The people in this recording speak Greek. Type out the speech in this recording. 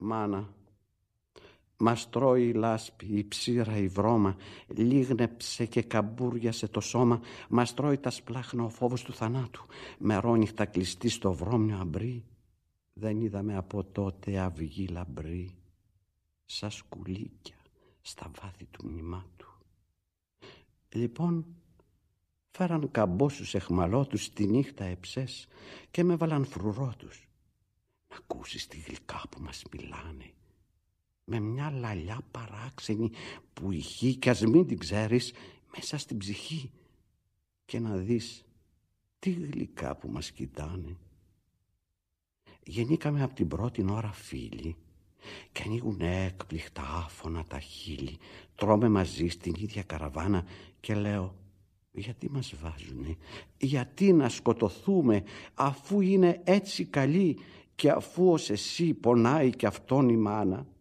Μάνα, μας τρώει η λάσπη, η ψήρα, η βρώμα, λίγνεψε και καμπούριασε το σώμα, μας τρώει τα σπλάχνα ο φόβος του θανάτου, μερόνυχτα κλειστή στο βρώμιο αμπρί, δεν είδαμε από τότε αυγή λαμπρή, σαν σκουλίκια στα βάθη του μνημάτου. Λοιπόν, φέραν καμπόσους εχμαλώτους τη νύχτα εψές και με βάλαν φρουρότους. Να ακούσεις τη γλυκά που μας μιλάνε, με μια λαλιά παράξενη που ηχεί κι ας μην την ξέρεις μέσα στην ψυχή, και να δεις τι γλυκά που μας κοιτάνε. Γεννήκαμε από την πρώτη ώρα φίλοι και ανοίγουνε έκπληκτα άφωνα τα χείλη. Τρώμε μαζί στην ίδια καραβάνα και λέω, γιατί μας βάζουνε, γιατί να σκοτωθούμε αφού είναι έτσι καλοί και αφού ως εσύ πονάει κι αυτόν η μάνα.